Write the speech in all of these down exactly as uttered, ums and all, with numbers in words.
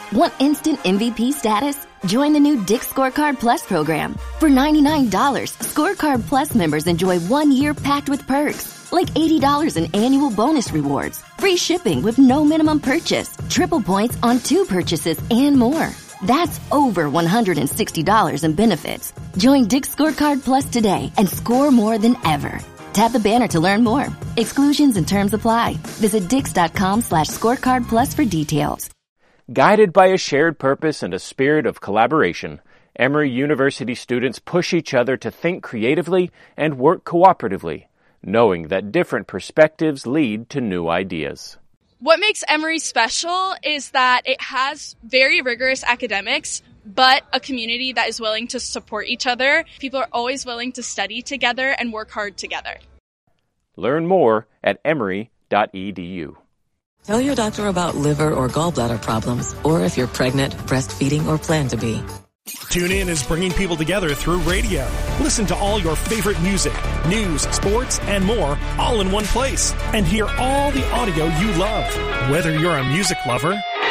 Want instant M V P status? Join the new Dick's Scorecard Plus program. For ninety-nine dollars, Scorecard Plus members enjoy one year packed with perks, like eighty dollars in annual bonus rewards, free shipping with no minimum purchase, triple points on two purchases, and more. That's over one hundred sixty dollars in benefits. Join Dick's Scorecard Plus today and score more than ever. Tap the banner to learn more. Exclusions and terms apply. Visit dix.com slash scorecard plus for details. Guided by a shared purpose and a spirit of collaboration, Emory University students push each other to think creatively and work cooperatively, knowing that different perspectives lead to new ideas. What makes Emory special is that it has very rigorous academics, but a community that is willing to support each other. People are always willing to study together and work hard together. Learn more at emory dot e d u. Tell your doctor about liver or gallbladder problems, or if you're pregnant, breastfeeding, or plan to be. TuneIn is bringing people together through radio. Listen to all your favorite music, news, sports, and more, all in one place. And hear all the audio you love. Whether you're a music lover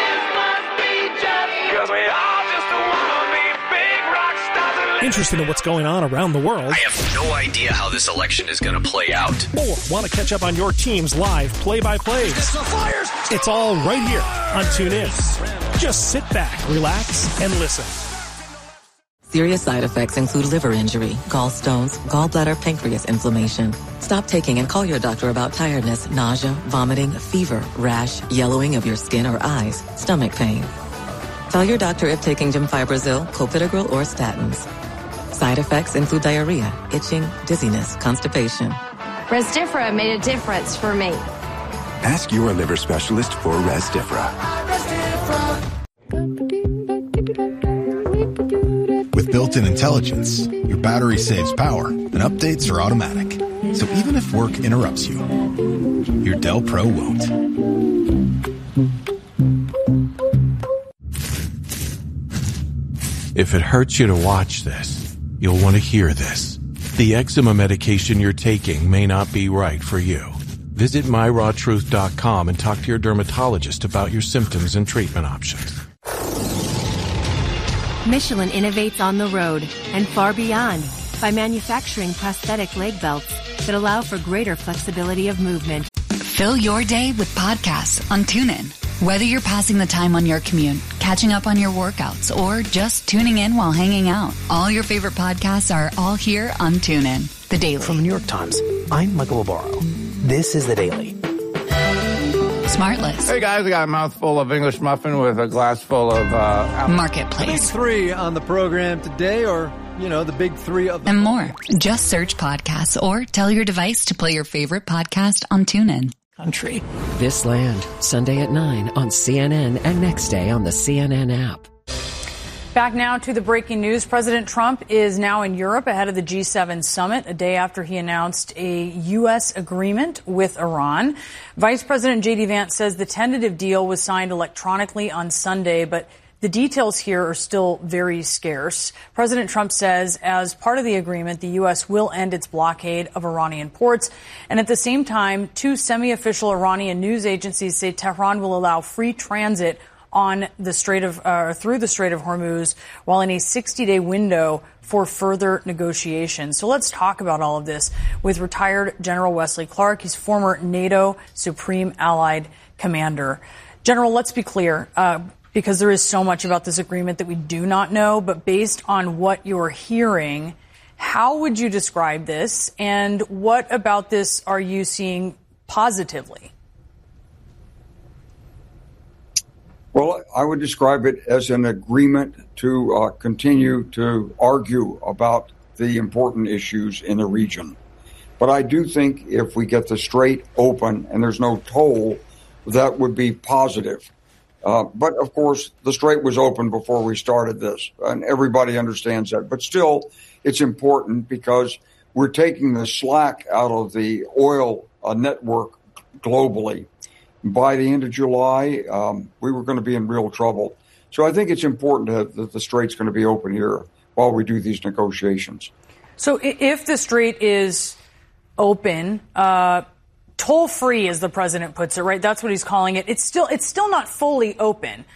interested in what's going on around the world, I have no idea how this election is going to play out, or want to catch up on your team's live play-by-plays. It's all right here on TuneIn. Just sit back, relax, and listen. Serious side effects include liver injury, gallstones, gallbladder, pancreas inflammation. Stop taking and call your doctor about tiredness, nausea, vomiting, fever, rash, yellowing of your skin or eyes, stomach pain. Tell your doctor if taking Gemfibrozil, clopidogrel, or statins. Side effects include diarrhea, itching, dizziness, constipation. Resdifra made a difference for me. Ask your liver specialist for Resdifra. With built-in intelligence, your battery saves power and updates are automatic. So even if work interrupts you, your Dell Pro won't. If it hurts you to watch this, you'll want to hear this. The eczema medication you're taking may not be right for you. Visit my raw truth dot com and talk to your dermatologist about your symptoms and treatment options. Michelin innovates on the road and far beyond by manufacturing prosthetic leg belts that allow for greater flexibility of movement. Fill your day with podcasts on TuneIn. Whether you're passing the time on your commute, catching up on your workouts, or just tuning in while hanging out, all your favorite podcasts are all here on TuneIn. The Daily. From the New York Times, I'm Michael Barbaro. This is The Daily. Smartless. Hey guys, I got a mouthful of English muffin with a glass full of uh, Marketplace. The big three on the program today, or, you know, the big three of the and more. Just search podcasts or tell your device to play your favorite podcast on TuneIn. Country. This Land, Sunday at nine on C N N and next day on the C N N app. Back now to the breaking news. President Trump is now in Europe ahead of the G seven summit, a day after he announced a U S agreement with Iran. Vice President J D Vance says the tentative deal was signed electronically on Sunday, but the details here are still very scarce. President Trump says as part of the agreement, the U S will end its blockade of Iranian ports. And at the same time, two semi-official Iranian news agencies say Tehran will allow free transit on the Strait of, uh, through the Strait of Hormuz while in a sixty-day window for further negotiations. So let's talk about all of this with retired General Wesley Clark. He's former NATO Supreme Allied Commander. General, let's be clear. Uh, because there is so much about this agreement that we do not know, but based on what you're hearing, how would you describe this, and what about this are you seeing positively? Well, I would describe it as an agreement to uh, continue to argue about the important issues in the region. But I do think if we get the strait open and there's no toll, that would be positive. Uh, but, of course, the strait was open before we started this, and everybody understands that. But still, it's important because we're taking the slack out of the oil uh, network globally. By the end of July, um, we were going to be in real trouble. So I think it's important to, that the strait's going to be open here while we do these negotiations. So if the strait is open, uh toll-free, as the president puts it, right? That's what he's calling it. It's still it's still not fully open.